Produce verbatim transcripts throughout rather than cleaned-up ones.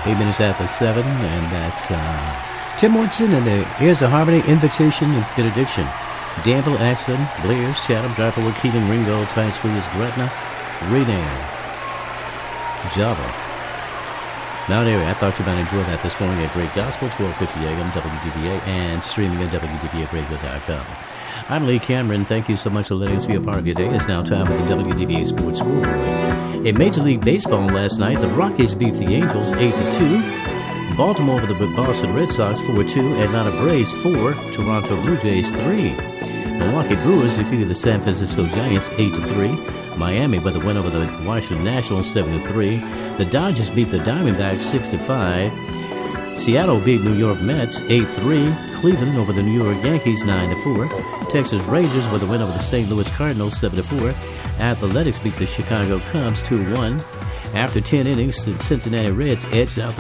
Eight minutes after seven, and that's uh, Tim Woodson, and the Here's a Harmony, Invitation, and Benediction. Danville, Axton, Blair, Chatham, Dartford, Keelan, Ringo, Times Freeze, Gretna, Renee, Java. Mount Airy. I thought you might enjoy that this morning at Great Gospel, twelve fifty a.m. W D V A, and streaming at W D V A radio dot com. I'm Lee Cameron. Thank you so much for letting us be a part of your day. It's now time for the W D V A Sports Scoreboard. In Major League Baseball last night, the Rockies beat the Angels eight to two. Baltimore over the Boston Red Sox four two. Atlanta Braves four. Toronto Blue Jays three. Milwaukee Brewers defeated the San Francisco Giants eight to three. Miami with a win over the Washington Nationals seven to three. The Dodgers beat the Diamondbacks six to five. Seattle beat New York Mets eight three. Cleveland over the New York Yankees nine to four. Texas Rangers with a win over the Saint Louis Cardinals seven to four. Athletics beat the Chicago Cubs two one. After ten innings, the Cincinnati Reds edged out the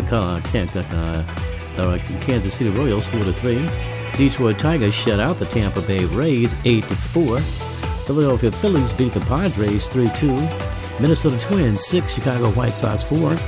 Kansas City Royals four to three. Detroit Tigers shut out the Tampa Bay Rays eight to four. Philadelphia Phillies beat the Padres three two. Minnesota Twins six. Chicago White Sox four.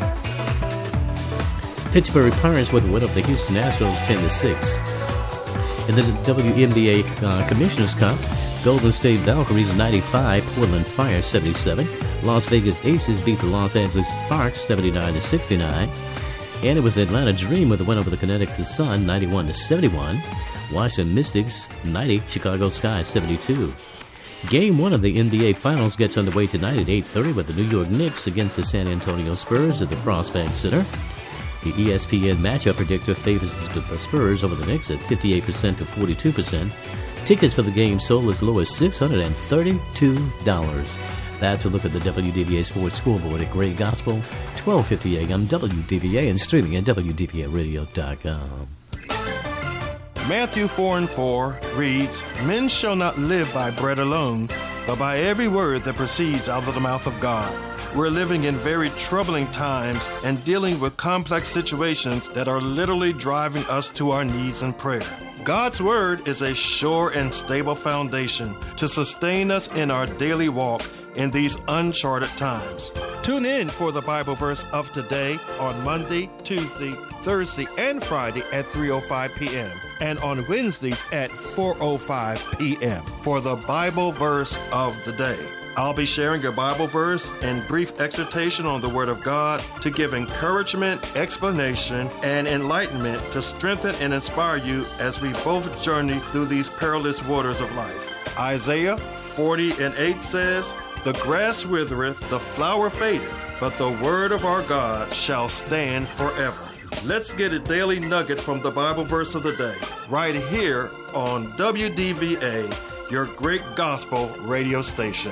Pittsburgh Pirates with a win over the Houston Astros ten to six. In the W N B A uh, Commissioner's Cup, Golden State Valkyries ninety-five, Portland Fire seventy-seven. Las Vegas Aces beat the Los Angeles Sparks seventy-nine to sixty-nine. And it was Atlanta Dream with a win over the Connecticut Sun ninety-one to seventy-one. Washington Mystics ninety, Chicago Sky seventy-two. Game one of the N B A Finals gets underway tonight at eight thirty with the New York Knicks against the San Antonio Spurs at the Frost Bank Center. The E S P N matchup predictor favors the Spurs over the Knicks at fifty-eight percent to forty-two percent. Tickets for the game sold as low as six hundred thirty-two dollars. That's a look at the W D V A Sports Scoreboard at Great Gospel, twelve fifty a.m. W D V A, and streaming at W D V A radio dot com. Matthew four and four reads, "Men shall not live by bread alone, but by every word that proceeds out of the mouth of God." We're living in very troubling times and dealing with complex situations that are literally driving us to our knees in prayer. God's Word is a sure and stable foundation to sustain us in our daily walk in these uncharted times. Tune in for the Bible verse of today on Monday, Tuesday, Thursday, and Friday at three oh five p.m. and on Wednesdays at four oh five p.m. for the Bible verse of the day. I'll be sharing a Bible verse and brief exhortation on the Word of God to give encouragement, explanation, and enlightenment to strengthen and inspire you as we both journey through these perilous waters of life. Isaiah forty and eight says, "The grass withereth, the flower fadeth, but the word of our God shall stand forever." Let's get a daily nugget from the Bible verse of the day, right here on W D V A, your Great Gospel radio station.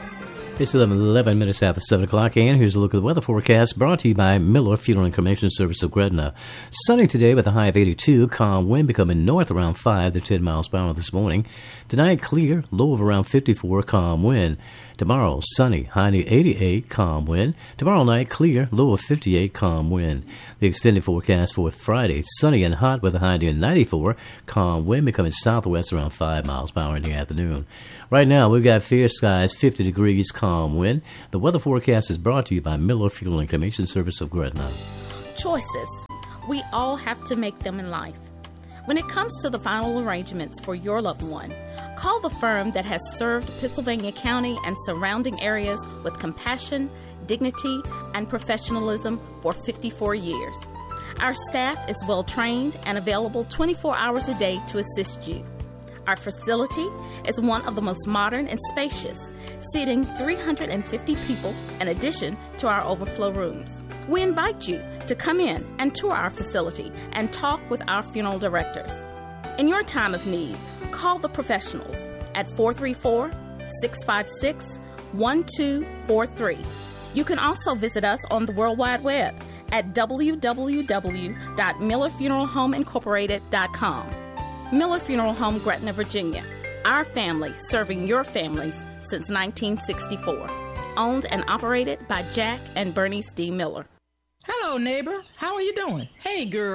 It's eleven, eleven minutes after seven o'clock, and here's a look at the weather forecast brought to you by Miller Funeral and Cremation Service of Gretna. Sunny today with a high of eighty-two, calm wind becoming north around five to ten miles per hour this morning. Tonight, clear, low of around fifty-four, calm wind. Tomorrow, sunny, high to eighty-eight, calm wind. Tomorrow night, clear, low of fifty-eight, calm wind. The extended forecast for Friday, sunny and hot with a high near ninety-four, calm wind becoming southwest around five miles per hour in the afternoon. Right now, we've got fair skies, fifty degrees, calm wind. The weather forecast is brought to you by Miller Funeral and Cremation Service of Gretna. Choices. We all have to make them in life. When it comes to the final arrangements for your loved one, call the firm that has served Pittsylvania County and surrounding areas with compassion, dignity, and professionalism for fifty-four years. Our staff is well trained and available twenty-four hours a day to assist you. Our facility is one of the most modern and spacious, seating three hundred fifty people in addition to our overflow rooms. We invite you to come in and tour our facility and talk with our funeral directors. In your time of need, call the professionals at four three four, six five six, one two four three. You can also visit us on the World Wide Web at w w w dot miller funeral home incorporated dot com. Miller Funeral Home, Gretna, Virginia. Our family serving your families since nineteen sixty-four. Owned and operated by Jack and Bernice D. Miller. Hello, neighbor. How are you doing? Hey, girl.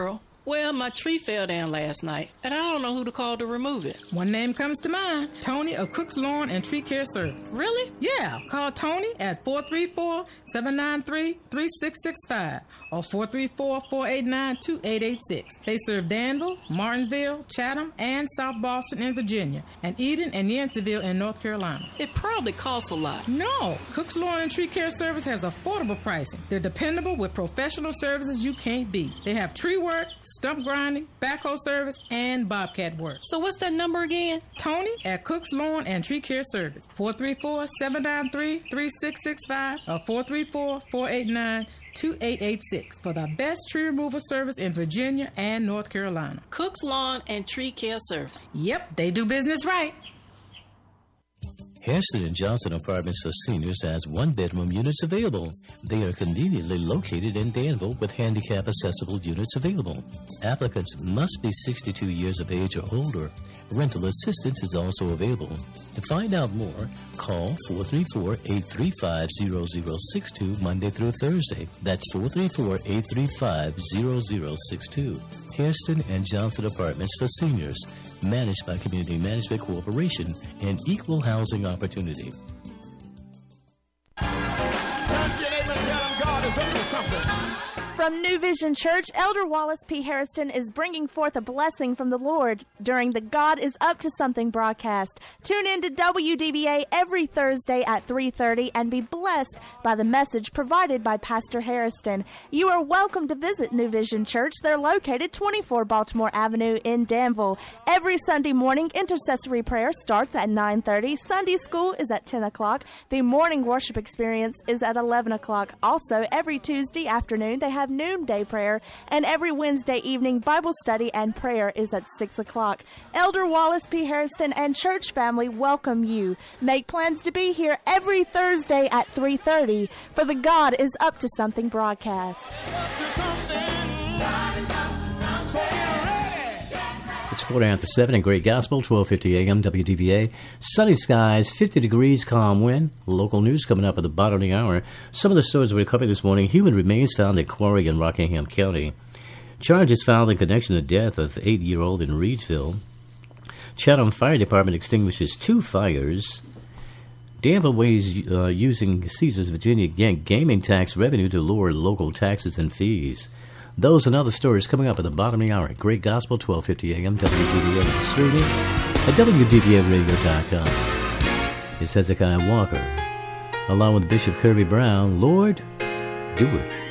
Well, my tree fell down last night, and I don't know who to call to remove it. One name comes to mind, Tony of Cook's Lawn and Tree Care Service. Really? Yeah, call Tony at four three four, seven nine three, three six six five or four three four, four eight nine, two eight eight six. They serve Danville, Martinsville, Chatham, and South Boston in Virginia, and Eden and Yanceyville in North Carolina. It probably costs a lot. No, Cook's Lawn and Tree Care Service has affordable pricing. They're dependable with professional services you can't beat. They have tree work, stump grinding, backhoe service, and bobcat work. So what's that number again? Tony at Cook's Lawn and Tree Care Service, four three four, seven nine three, three six six five or four three four, four eight nine, two eight eight six for the best tree removal service in Virginia and North Carolina. Cook's Lawn and Tree Care Service. Yep, they do business right. Hairston and Johnson Apartments for Seniors has one-bedroom units available. They are conveniently located in Danville with handicap-accessible units available. Applicants must be sixty-two years of age or older. Rental assistance is also available. To find out more, call four three four, eight three five, zero zero six two Monday through Thursday. That's four three four, eight three five, zero zero six two. Hairston and Johnson Apartments for Seniors, managed by Community Management Corporation and Equal Housing Opportunity. From New Vision Church, Elder Wallace P. Harrison is bringing forth a blessing from the Lord during the God is Up to Something broadcast. Tune in to W D B A every Thursday at three thirty and be blessed by the message provided by Pastor Harrison. You are welcome to visit New Vision Church. They're located twenty-four Baltimore Avenue in Danville. Every Sunday morning, intercessory prayer starts at nine thirty. Sunday school is at ten o'clock. The morning worship experience is at eleven o'clock. Also, every Tuesday afternoon, they have noonday prayer, and every Wednesday evening Bible study and prayer is at six o'clock. Elder Wallace P. Harrison and church family welcome you. Make plans to be here every Thursday at three thirty for the God is Up to Something broadcast. It's quarter after seven and Great Gospel, twelve fifty a.m. W D V A. Sunny skies, fifty degrees, calm wind. Local news coming up at the bottom of the hour. Some of the stories we covered this morning. Human remains found at quarry in Rockingham County. Charges filed in connection to the death of eight-year-old in Reedsville. Chatham Fire Department extinguishes two fires. Danville weighs uh, using Caesars Virginia gaming tax revenue to lower local taxes and fees. Those and other stories coming up at the bottom of the hour. Great Gospel, twelve fifty a.m. W D V A. Streaming at W D V A radio dot com. It's Hezekiah Walker, along with Bishop Kirby Brown. Lord, do it.